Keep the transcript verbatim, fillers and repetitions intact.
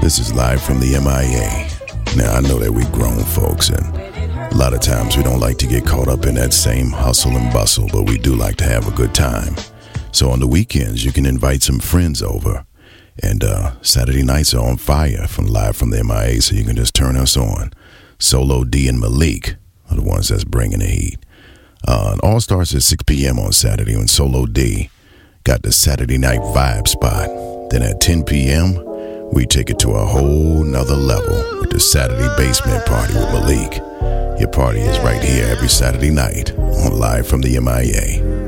This is live from the M I A. Now, I know that we grown folks, and a lot of times we don't like to get caught up in that same hustle and bustle, but we do like to have a good time. So on the weekends, you can invite some friends over. And uh, Saturday nights are on fire from live from the M I A, so you can just turn us on. Solo D and Malik are the ones that's bringing the heat. Uh, it all starts at six p.m. on Saturday when Solo D got the Saturday night vibe spot. Then at ten p.m., we take it to a whole nother level with the Saturday basement party with Malik. Your party is right here every Saturday night on Live from the M I A.